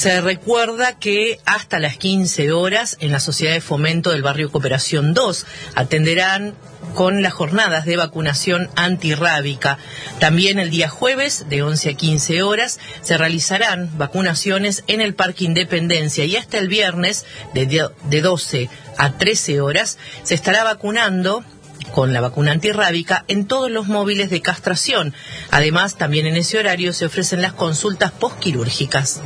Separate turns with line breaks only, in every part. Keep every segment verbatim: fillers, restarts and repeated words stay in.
Se recuerda que hasta las quince horas en la Sociedad de Fomento del Barrio Cooperación dos atenderán con las jornadas de vacunación antirrábica. También el día jueves de once a quince horas se realizarán vacunaciones en el Parque Independencia y hasta el viernes de doce a trece horas se estará vacunando con la vacuna antirrábica en todos los móviles de castración. Además, también en ese horario se ofrecen las consultas postquirúrgicas.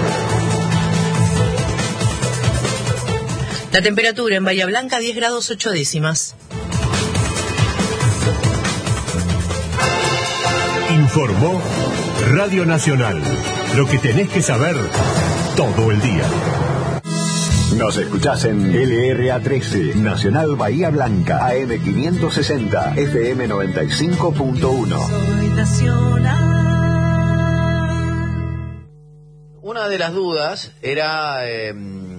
La temperatura en Bahía Blanca diez grados ocho décimas.
Informó Radio Nacional. Lo que tenés que saber todo el día.
Nos escuchás en L R A trece, Nacional Bahía Blanca, A M quinientos sesenta, F M noventa y cinco punto uno.
Soy nacional.
Una de las dudas era eh,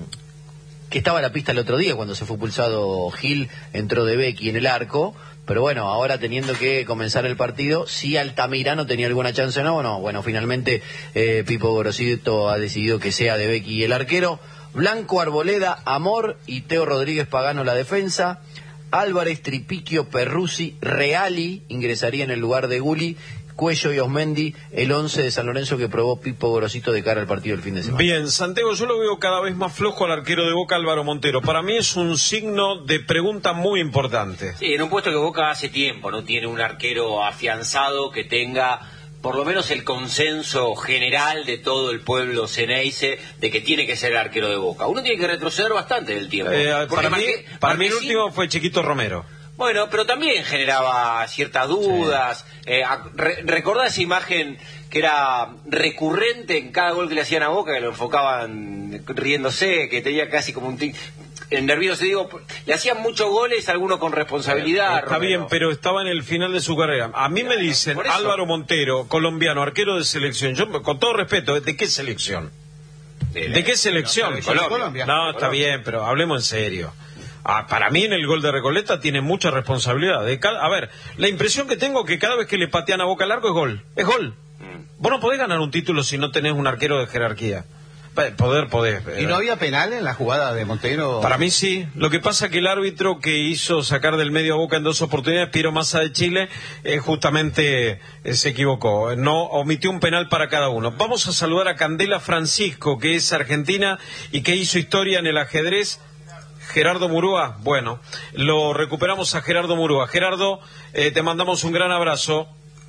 que estaba la pista el otro día cuando se fue pulsado Gil, entró De Becchi en el arco. Pero bueno, ahora teniendo que comenzar el partido, si Altamirano tenía alguna chance o no, bueno, bueno, finalmente eh, Pipo Gorosito ha decidido que sea De Becchi el arquero. Blanco, Arboleda, Amor y Teo Rodríguez Pagano la defensa. Álvarez, Tripiquio, Perruzzi, Reali ingresaría en el lugar de Gulli. Cuello y Osmendi, el once de San Lorenzo que probó Pipo Gorosito de cara al partido del fin de semana.
Bien, Santiago, yo lo veo cada vez más flojo al arquero de Boca, Álvaro Montero. Para mí es un signo de pregunta muy importante.
Sí, en un puesto que Boca hace tiempo no tiene un arquero afianzado que tenga por lo menos el consenso general de todo el pueblo ceneice de que tiene que ser el arquero de Boca. Uno tiene que retroceder bastante del tiempo.
Eh, para mí,
Marque,
para mí el
Marquesín,
último fue Chiquito Romero.
Bueno, pero también generaba ciertas dudas. Sí. Eh, re, recordá esa imagen que era recurrente en cada gol que le hacían a Boca, que lo enfocaban riéndose, que tenía casi como un tic nervioso. Digo, le hacían muchos goles, algunos con responsabilidad.
Está
Romero.
bien, pero estaba en el final de su carrera. A mí me dicen, Álvaro Montero, colombiano, arquero de selección. Yo, con todo respeto, ¿de qué selección? ¿De, ¿De qué selección?
De Colombia. Colombia.
No, está
Colombia.
bien, pero hablemos en serio. Ah, para mí en el gol de Recoleta tiene mucha responsabilidad. De cada, a ver, la impresión que tengo es que cada vez que le patean a Boca al arco es gol. Es gol. Mm. Vos no podés ganar un título si no tenés un arquero de jerarquía. Poder, poder.
¿Y no había penal en la jugada de Montero?
Para mí sí. Lo que pasa que el árbitro que hizo sacar del medio a Boca en dos oportunidades, Piero Massa de Chile, eh, justamente eh, se equivocó. No omitió un penal para cada uno. Vamos a saludar a Candela Francisco, que es argentina y que hizo historia en el ajedrez. Gerardo Murúa, bueno, lo recuperamos a Gerardo Murúa. Gerardo, eh, te mandamos un gran abrazo.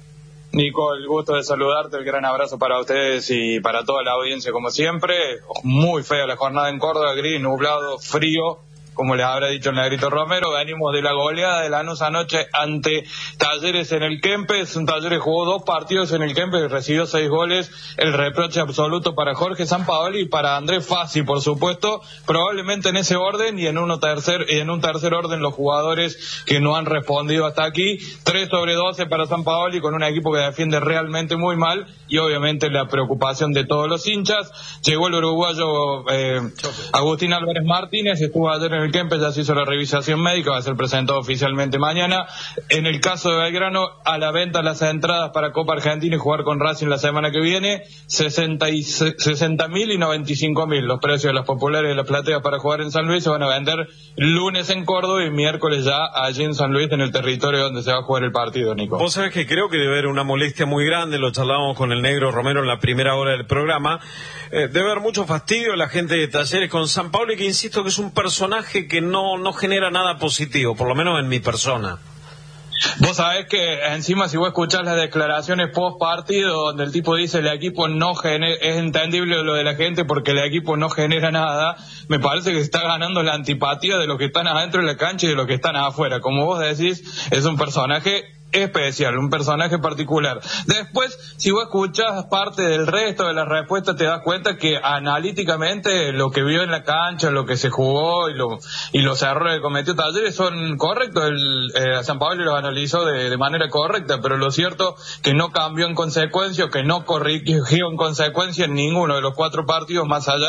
Nico, el gusto de saludarte, el gran abrazo para ustedes y para toda la audiencia como siempre. Muy fea la jornada en Córdoba, gris, nublado, frío, como les habrá dicho el Negrito Romero. Venimos de la goleada de Lanús anoche ante Talleres en el Kempes. Un Talleres jugó dos partidos en el Kempes y recibió seis goles. El reproche absoluto para Jorge Sampaoli y para Andrés Fassi, por supuesto, probablemente en ese orden y en uno tercer en un tercer orden los jugadores que no han respondido hasta aquí. tres sobre doce para Sampaoli con un equipo que defiende realmente muy mal y obviamente la preocupación de todos los hinchas. Llegó el uruguayo eh, Agustín Álvarez Martínez, estuvo ayer en el Kempes, ya se hizo la revisación médica, va a ser presentado oficialmente mañana. En el caso de Belgrano, a la venta las entradas para Copa Argentina y jugar con Racing la semana que viene, sesenta mil y noventa y cinco mil. Los precios de las populares de la platea para jugar en San Luis se van a vender lunes en Córdoba y miércoles ya allí en San Luis, en el territorio donde se va a jugar el partido, Nico.
Vos sabés que creo que debe haber una molestia muy grande, lo charlábamos con el Negro Romero en la primera hora del programa. Eh, debe haber mucho fastidio la gente de Talleres con Sampaoli, que insisto que es un personaje que no, no genera nada positivo, por lo menos en mi persona.
Vos sabés que encima si vos escuchás las declaraciones post partido donde el tipo dice el equipo no genera, es entendible lo de la gente porque el equipo no genera nada, me parece que se está ganando la antipatía de los que están adentro de la cancha y de los que están afuera. Como vos decís, es un personaje especial, un personaje particular. Después, si vos escuchás parte del resto de las respuestas, te das cuenta que analíticamente lo que vio en la cancha, lo que se jugó y, lo, y los errores que cometió Talleres son correctos. El, eh, Sampaoli los analizó de, de manera correcta, pero lo cierto que no cambió en consecuencia, que no corrigió en consecuencia en ninguno de los cuatro partidos, más allá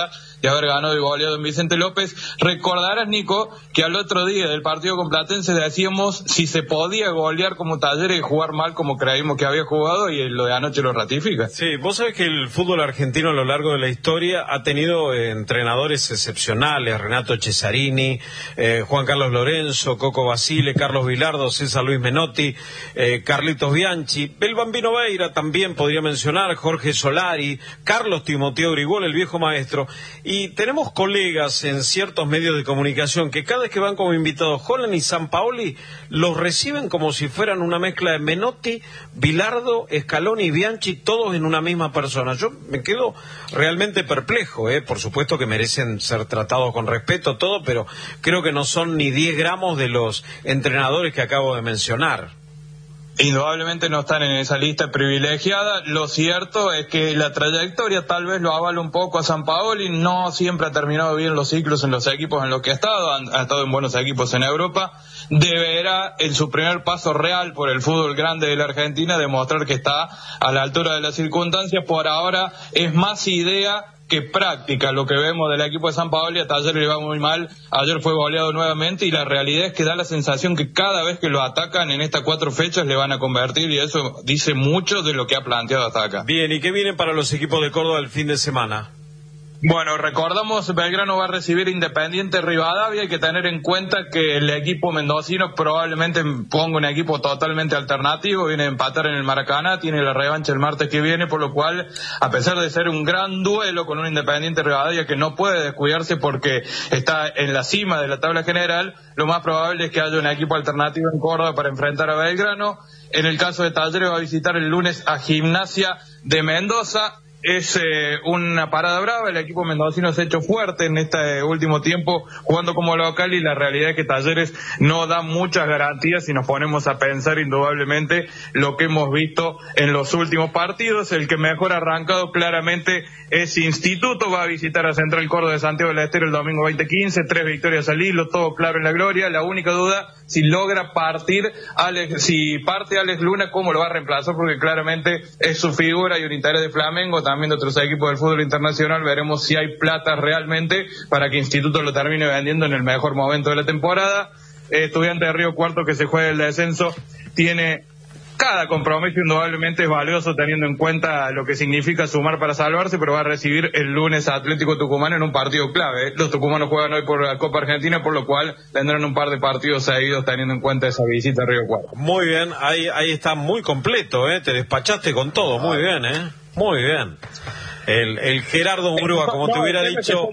y haber ganado y goleado en Vicente López. Recordarás, Nico, que al otro día del partido con Platense decíamos si se podía golear como Talleres y jugar mal como creímos que había jugado, y lo de anoche lo ratifica.
Sí, vos sabés que el fútbol argentino a lo largo de la historia ha tenido eh, entrenadores excepcionales: Renato Cesarini, eh, Juan Carlos Lorenzo, Coco Basile, Carlos Vilardo, César Luis Menotti, eh, Carlitos Bianchi, el Bambino Veira también podría mencionar, Jorge Solari, Carlos Timoteo Grigol, el viejo maestro. Y tenemos colegas en ciertos medios de comunicación que cada vez que van como invitados Holland y Sampaoli los reciben como si fueran una mezcla de Menotti, Vilardo, Scaloni y Bianchi, todos en una misma persona. Yo me quedo realmente perplejo, ¿eh? Por supuesto que merecen ser tratados con respeto, todo, pero creo que no son ni diez gramos de los entrenadores que acabo de mencionar.
Indudablemente no están en esa lista privilegiada. Lo cierto es que la trayectoria tal vez lo avala un poco a Sampaoli. No siempre ha terminado bien los ciclos en los equipos en los que ha estado. Han, ha estado en buenos equipos en Europa. Deberá, en su primer paso real por el fútbol grande de la Argentina, demostrar que está a la altura de las circunstancias. Por ahora es más idea que práctica lo que vemos del equipo de Sampaoli. A Talleres le va muy mal, ayer fue goleado nuevamente, y la realidad es que da la sensación que cada vez que lo atacan en estas cuatro fechas le van a convertir, y eso dice mucho de lo que ha planteado hasta acá.
Bien, ¿y qué viene para los equipos de Córdoba el fin de semana?
Bueno, recordamos, Belgrano va a recibir Independiente Rivadavia. Hay que tener en cuenta que el equipo mendocino probablemente ponga un equipo totalmente alternativo. Viene a empatar en el Maracaná, tiene la revancha el martes que viene, por lo cual, a pesar de ser un gran duelo con un Independiente Rivadavia que no puede descuidarse porque está en la cima de la tabla general, lo más probable es que haya un equipo alternativo en Córdoba para enfrentar a Belgrano. En el caso de Talleres, va a visitar el lunes a Gimnasia de Mendoza. Es eh, una parada brava. El equipo mendocino se ha hecho fuerte en este último tiempo jugando como local, y la realidad es que Talleres no da muchas garantías si nos ponemos a pensar indudablemente lo que hemos visto en los últimos partidos. El que mejor ha arrancado claramente es Instituto, va a visitar a Central Córdoba de Santiago del Estero el domingo veinte quince, tres victorias al hilo, todo claro en la gloria. La única duda, si logra partir Alex, si parte Alex Luna, cómo lo va a reemplazar, porque claramente es su figura y un interés de Flamengo, también de otros equipos del fútbol internacional. Veremos si hay plata realmente para que Instituto lo termine vendiendo en el mejor momento de la temporada. Eh, Estudiante de Río Cuarto, que se juega el descenso, tiene cada compromiso indudablemente es valioso teniendo en cuenta lo que significa sumar para salvarse, pero va a recibir el lunes a Atlético Tucumán en un partido clave. Los tucumanos juegan hoy por la Copa Argentina, por lo cual tendrán un par de partidos seguidos teniendo en cuenta esa visita a Río Cuarto.
Muy bien, ahí ahí está muy completo, ¿eh? Te despachaste con todo, muy bien, ¿eh? Muy bien. El, el Gerardo Murúa, como no, te hubiera dicho...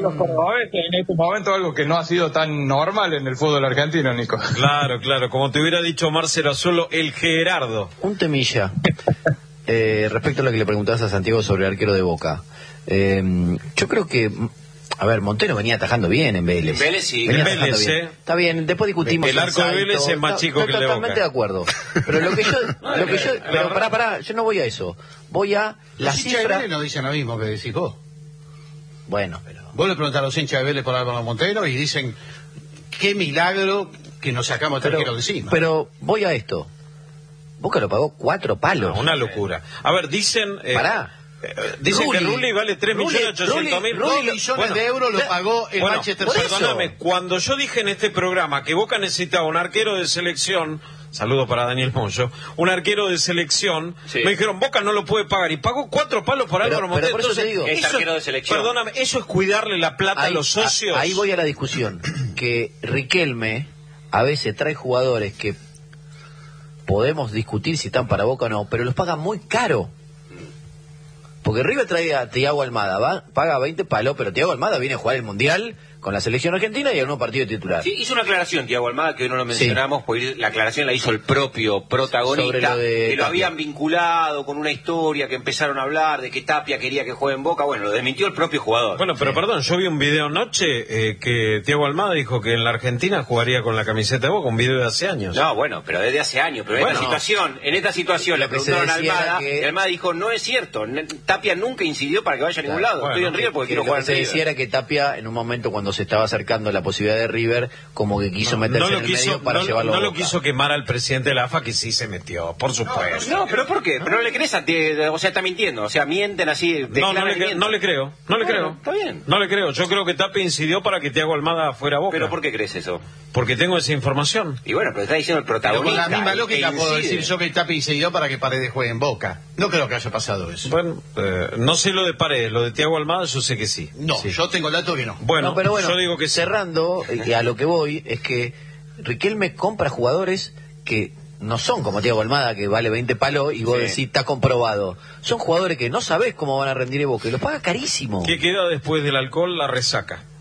En este momento algo que no ha sido tan normal en el fútbol argentino, Nico.
Claro, claro, como te hubiera dicho Marcelo Azuelo, el Gerardo.
Un temilla. eh, respecto a lo que le preguntabas a Santiago sobre el arquero de Boca. Eh, yo creo que... A ver, Montero venía atajando bien en Vélez.
En Vélez sí.
Venía
en Vélez,
bien.
¿eh?
Está bien, después discutimos.
El arco de Vélez es más chico
no,
que el de Boca.
Totalmente de acuerdo. Pero lo que yo... lo que yo pero pará, pará, yo no voy a eso. Voy a la
los hinchas
cifra...
de Vélez no dicen lo mismo que decís vos.
Bueno, pero...
Vos le preguntás a los hinchas de Vélez por Álvaro Montero y dicen, qué milagro que nos sacamos este arquero de encima.
Pero voy a esto. Boca lo pagó cuatro palos.
No, una locura. A ver, dicen... Eh,
Pará.
Dicen
Rulli,
que Rulli vale tres millones ochocientos mil.
Dos millones
bueno,
de euros lo pagó el
bueno,
Manchester
por
City.
Perdóname, cuando yo dije en este programa que Boca necesitaba un arquero de selección, saludo para Daniel Moyo, un arquero de selección, sí. Me dijeron, Boca no lo puede pagar, y pagó cuatro palos por Álvaro Montero.
Por eso te digo,
es arquero de selección.
Perdóname, eso es cuidarle la plata
ahí,
a los socios.
A, ahí voy a la discusión, que Riquelme a veces trae jugadores que podemos discutir si están para Boca o no, pero los paga muy caro. Porque River trae a Thiago Almada, va, paga veinte palos, pero Thiago Almada viene a jugar el Mundial con la selección argentina y a un partido titular.
Sí, hizo una aclaración Thiago Almada que hoy no lo mencionamos, sí. Porque la aclaración la hizo el propio protagonista, lo de que lo Tapia. Habían vinculado con una historia que empezaron a hablar de que Tapia quería que juegue en Boca. Bueno, lo desmintió el propio jugador.
Bueno, pero sí. Perdón, yo vi un video anoche eh, que Thiago Almada dijo que en la Argentina jugaría con la camiseta de Boca, un video de hace años.
No, bueno, pero desde hace años. Pero en
bueno,
esta situación, en esta situación le preguntaron a Almada, que... y Almada dijo, no es cierto, Tapia nunca incidió para que vaya a ningún bueno, lado. Bueno, Estoy en River porque quiero jugar en
River. Lo que se decía era que Tapia, en un momento cuando se estaba acercando la posibilidad de River, como que quiso
No,
meterse
no lo
en el
quiso,
medio para
no,
llevarlo
no
a
lo
Boca.
quiso quemar al presidente de la A F A, que sí se metió, por supuesto.
No, pero ¿por qué? Pero no le crees a ti, o sea, está mintiendo, o sea, mienten así.
No, no le, cre- no le creo, no le
Bueno,
creo.
está bien.
No le creo. Yo creo que Tapia incidió para que Thiago Almada fuera a Boca.
¿Pero por qué crees eso?
Porque tengo esa información.
Y bueno, pero está diciendo el
Pero
protagonista.
con la misma
el
lógica
que
puedo
incide.
decir yo que Tapia incidió para que Paredes juegue en Boca. No creo que haya pasado eso.
Bueno, eh, no sé lo de Paredes, lo de Thiago Almada yo sé que sí.
No,
Sí.
yo tengo el dato que no.
Bueno,
No, pero bueno,
yo digo que sí.
cerrando, y a lo que voy, es que Riquelme compra jugadores que no son como Thiago Almada, que vale veinte palos, y vos
Sí.
decís, está comprobado. Son jugadores que no sabés cómo van a rendir en Boca, y los paga carísimo.
¿Qué queda después del alcohol? La resaca.